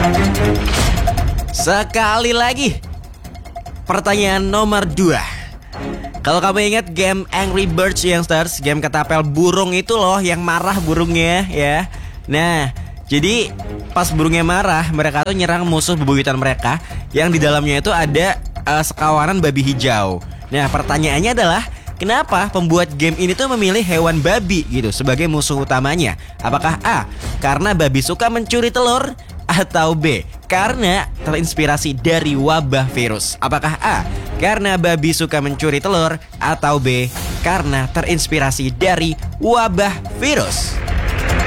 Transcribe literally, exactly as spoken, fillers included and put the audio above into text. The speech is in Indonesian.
Sekali lagi, pertanyaan nomor dua. Kalau kamu ingat game Angry Birds Youngsters, game ketapel burung itu loh, yang marah burungnya ya. Nah, jadi pas burungnya marah, mereka tuh nyerang musuh bebuyutan mereka, yang di dalamnya itu ada uh, sekawanan babi hijau. Nah, pertanyaannya adalah, kenapa pembuat game ini tuh memilih hewan babi gitu sebagai musuh utamanya? Apakah A, karena babi suka mencuri telur? Atau B, karena terinspirasi dari wabah virus? Apakah A, karena babi suka mencuri telur? Atau B, karena terinspirasi dari wabah virus?